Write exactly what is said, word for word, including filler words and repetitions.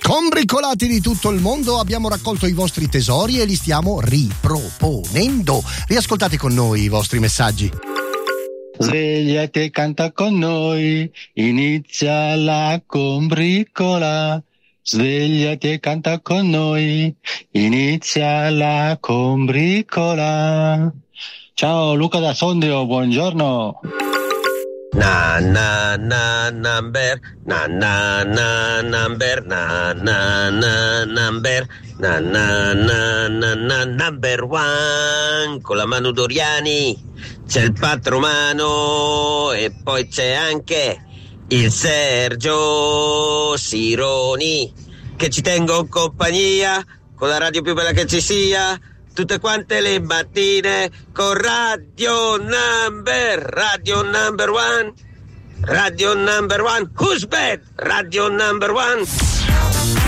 Combricolati di tutto il mondo, abbiamo raccolto i vostri tesori e li stiamo riproponendo. Riascoltate con noi i vostri messaggi. Svegliati e canta con noi, inizia la combricola. Svegliati e canta con noi, inizia la combricola. Ciao, Luca da Sondrio, buongiorno. Na na na number, na na na number, na na na number, na na na na na number one. Con la Manu Doriani c'è il Patromano e poi c'è anche il Sergio Sironi, che ci tengo compagnia con la radio più bella che ci sia, tutte quante le mattine con Radio Number, Radio Number One, Radio Number One, who's bad? Radio Number One.